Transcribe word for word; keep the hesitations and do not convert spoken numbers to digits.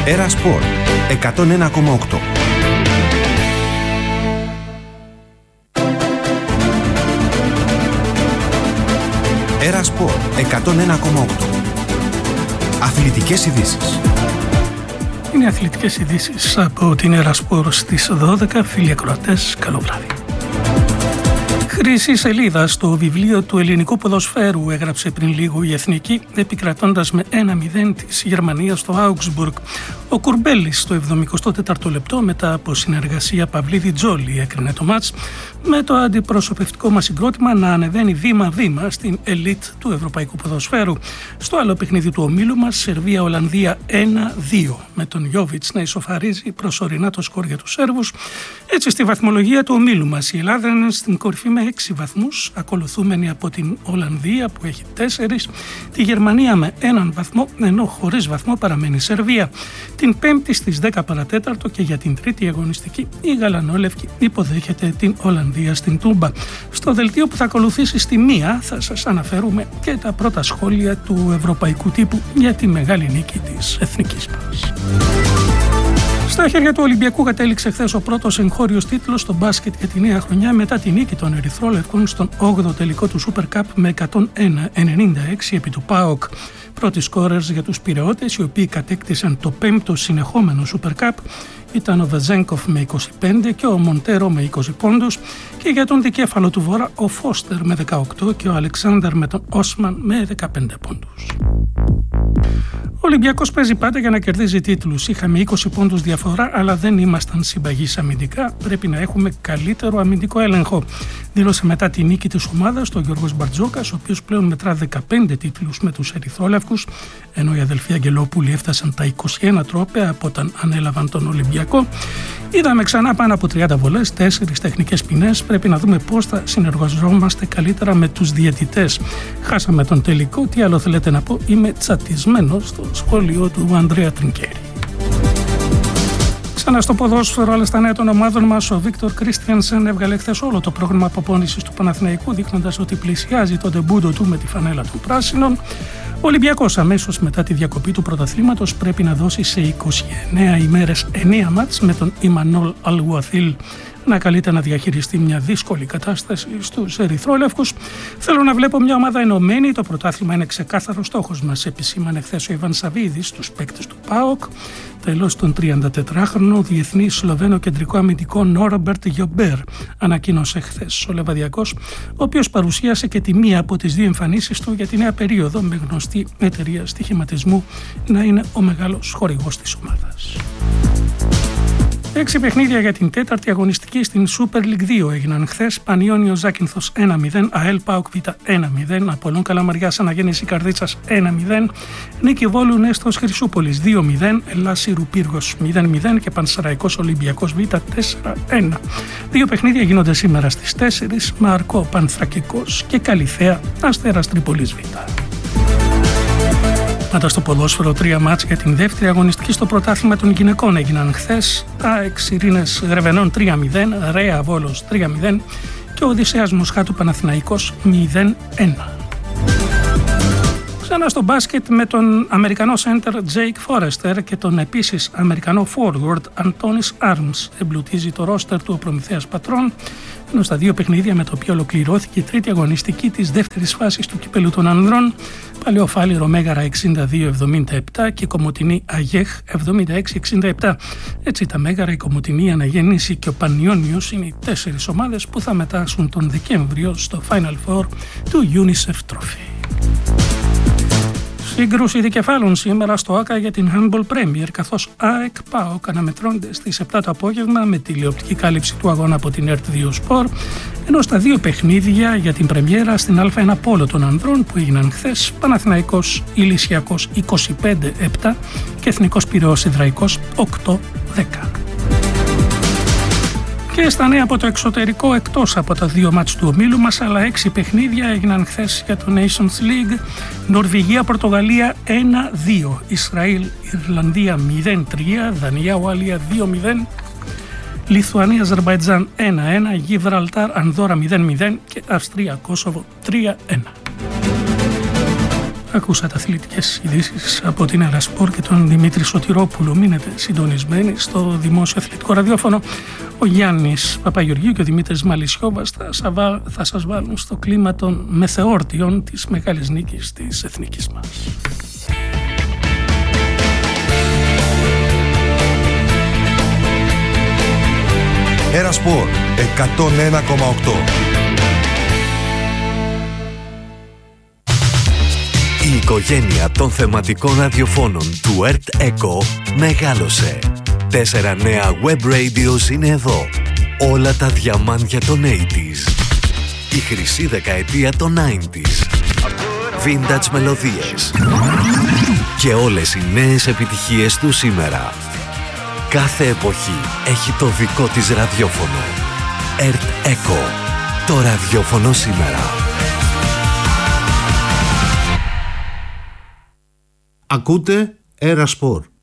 Έρα Σπορ εκατόν ένα κόμμα οκτώ. Έρα Σπορ εκατόν ένα κόμμα οκτώ. Αθλητικές ειδήσεις. Είναι αθλητικές ειδήσεις από την Έρα Σπορ στις δώδεκα. Φίλοι ακροατές, καλό βράδυ. Χρυσή σελίδα στο βιβλίο του ελληνικού ποδοσφαίρου έγραψε πριν λίγο η Εθνική, επικρατώντας με ένα μηδέν της Γερμανίας στο Augsburg. Ο Κουρμπέλης στο εβδομηκοστό τέταρτο λεπτό, μετά από συνεργασία Παυλίδη Τζόλι, έκρινε το μάτς, με το αντιπροσωπευτικό μας συγκρότημα να ανεβαίνει βήμα-βήμα στην ελίτ του ευρωπαϊκού ποδοσφαίρου. Στο άλλο παιχνίδι του ομίλου μας, Σερβία-Ολλανδία ένα δύο, με τον Γιόβιτς να ισοφαρίζει προσωρινά το σκορ για τους Σέρβους. Έτσι, στη βαθμολογία του ομίλου μας, η Ελλάδα είναι στην κορυφή με έξι βαθμούς, ακολουθούμενη από την Ολλανδία που έχει τέσσερις, τη Γερμανία με έναν βαθμό, ενώ χωρίς βαθμό παραμένει η Σερβία. Την Πέμπτη στις δέκα παρατέταρτο και για την τρίτη αγωνιστική, η Γαλανόλευκη υποδέχεται την Ολλανδία στην Τούμπα. Στο δελτίο που θα ακολουθήσει στη μία θα σας αναφέρουμε και τα πρώτα σχόλια του ευρωπαϊκού τύπου για τη μεγάλη νίκη της εθνικής μας. Στα χέρια του Ολυμπιακού κατέληξε χθες ο πρώτος εγχώριος τίτλος στο μπάσκετ για τη νέα χρονιά μετά τη νίκη των Ερυθρόλευκων στον όγδοο τελικό του Super Cup με εκατόν ένα ενενήντα έξι επί του ΠΑΟΚ. Πρώτοι σκόρερς για τους Πειραιώτες, οι οποίοι κατέκτησαν το πέμπτο συνεχόμενο Super Cup, ήταν ο Βεζέγκοφ με είκοσι πέντε και ο Μοντέρο με είκοσι πόντους, και για τον δικέφαλο του Βορρά ο Φώστερ με δεκαοκτώ και ο Αλεξάνδερ με τον Όσμαν με δεκαπέντε πόντους. Ο Ολυμπιακός παίζει πάντα για να κερδίζει τίτλους. Είχαμε είκοσι πόντους διαφορά, αλλά δεν ήμασταν συμπαγείς αμυντικά. Πρέπει να έχουμε καλύτερο αμυντικό έλεγχο, δήλωσε μετά τη νίκη της ομάδας ο Γιώργος Μπαρτζόκας, ο οποίος πλέον μετρά δεκαπέντε τίτλους με τους Ερυθρόλευκους, ενώ οι αδελφοί Αγγελόπουλοι έφτασαν τα είκοσι ένα τρόπαια από όταν ανέλαβαν τον Ολυμπιακό. Είδαμε ξανά πάνω από τριάντα βολές, τέσσερις τεχνικές ποινές. Πρέπει να δούμε πώς θα συνεργαζόμαστε καλύτερα με τους διαιτητές. Χάσαμε τον τελικό. Τι άλλο θέλετε να πω? Είμαι τσατισμένος στο σχόλιο του Ανδρέα Τρινκέρη. Ξανά στο ποδόσφαιρο, αλλά στα νέα των ομάδων μας, ο Βίκτορ Κρίστιανσεν έβγαλε χθες όλο το πρόγραμμα αποπόνησης του Παναθηναϊκού, δείχνοντας ότι πλησιάζει το ντεμπούτο του με τη φανέλα των πράσινων. Ο Ολυμπιακός αμέσως μετά τη διακοπή του πρωταθλήματος πρέπει να δώσει σε είκοσι εννέα ημέρες εννέα μάτς με τον Ιμανόλ Αλγουαθίλ να καλείται να διαχειριστεί μια δύσκολη κατάσταση στους Ερυθρόλευκους. Θέλω να βλέπω μια ομάδα ενωμένη. Το πρωτάθλημα είναι ξεκάθαρο στόχος μας, επισήμανε χθες ο Ιβάν Σαββίδης στους παίκτες του ΠΑΟΚ. Τέλος, τον τριαντατετράχρονο διεθνή Σλοβαίνο κεντρικό αμυντικό Νόρμπερτ Γιομπέρ ανακοίνωσε χθες ο Λεβαδιακός, ο οποίος παρουσίασε και τη μία από τις δύο εμφανίσεις του για τη νέα περίοδο, με γνωστή εταιρεία στοιχηματισμού να είναι ο μεγάλος χορηγός της ομάδας. Έξι παιχνίδια για την τέταρτη αγωνιστική στην Super League δύο έγιναν χθες. Πανιόνιο Ζάκυνθος ένα μηδέν, ΑΕΛ ΠΑΟΚ Β ένα μηδέν, Απόλλων Καλαμαριάς Αναγέννηση Καρδίτσας ένα μηδέν, Νίκη Βόλου Νέστος Χρυσούπολης δύο μηδέν, Ελλάσιρου Πύργος μηδέν μηδέν και Πανσεραϊκός Ολυμπιακός Β τέσσερα ένα. Δύο παιχνίδια γίνονται σήμερα στις τέσσερις, Μαρκό Πανθρακικός και Καλυθέα Αστέρας Τρίπολης Β. Μετά στο ποδόσφαιρο, τρία μάτς για την δεύτερη αγωνιστική στο πρωτάθλημα των γυναικών έγιναν χθες. ΑΕΚ Ειρήνες Ρεβενών τρία μηδέν, Ρέα Βόλος τρία μηδέν και ο Οδυσσέας Μοσχάτου Παναθηναϊκός μηδέν ένα. Ξανά στο μπάσκετ με τον Αμερικανό center Jake Forrester και τον επίσης Αμερικανό forward Antonis Arms. Εμπλουτίζει το ρόστερ του ο Προμηθέας Πατρών, ενώ στα δύο παιχνίδια με το οποίο ολοκληρώθηκε η τρίτη αγωνιστική της δεύτερης φάσης του κυπέλου των ανδρών, Παλαιοφάλιρο Μέγαρα εξήντα δύο εβδομήντα επτά και Κομοτηνή Αγέχ εβδομήντα έξι εξήντα επτά. Έτσι τα Μέγαρα, η Κομοτηνή, η Αναγέννηση και ο Πανιόνιος είναι οι τέσσερις ομάδες που θα μετάσχουν τον Δεκέμβριο στο Final Four του UNICEF Trophy. Σύγκρουση δικεφάλων σήμερα στο ΆΚΑ για την Handball Premier, καθώς ΑΕΚ ΠΑΟΚ αναμετρώνται στις επτά το απόγευμα με τηλεοπτική κάλυψη του αγώνα από την ΕΡΤ δύο Sport, ενώ στα δύο παιχνίδια για την πρεμιέρα στην Α1 Πόλο των ανδρών που έγιναν χθες, Παναθηναϊκός Ηλυσιακός είκοσι πέντε επτά και Εθνικός Πειραιώς Ιδραϊκός οκτώ δέκα. Και στα νέα από το εξωτερικό, εκτός από τα δύο μάτς του ομίλου μας, αλλά έξι παιχνίδια έγιναν χθες για το Nations League. Νορβηγία-Πορτογαλία ένα δύο, Ισραήλ-Ιρλανδία μηδέν τρία, Δανία-Ουαλία δύο μηδέν, Λιθουανία-Αζερμπαϊτζάν ένα ένα, Γιβραλτάρ-Ανδόρα μηδέν μηδέν και Αυστρία-Κόσοβο τρία ένα. Ακούσατε αθλητικές ειδήσεις από την Ερασπορ και τον Δημήτρη Σωτηρόπουλο. Μείνετε συντονισμένοι στο δημόσιο αθλητικό ραδιόφωνο. Ο Γιάννης Παπαγεωργίου και ο Δημήτρης Μαλισσιόβας θα, σαβα... θα σας βάλουν στο κλίμα των μεθεόρτιων της μεγάλης νίκης της εθνικής μας. Ερασπορ εκατόν ένα κόμμα οκτώ. Η οικογένεια των θεματικών ραδιοφώνων του ΕΡΤ ΕΚΟ μεγάλωσε. Τέσσερα νέα web radios είναι εδώ. Όλα τα διαμάντια των ογδόντα. Η χρυσή δεκαετία των ενενήντα. Vintage μελωδίες. Και όλες οι νέες επιτυχίες του σήμερα. Κάθε εποχή έχει το δικό της ραδιόφωνο. ΕΡΤ ΕΚΟ. Το ραδιόφωνο σήμερα. Ακούτε Ερασπορ.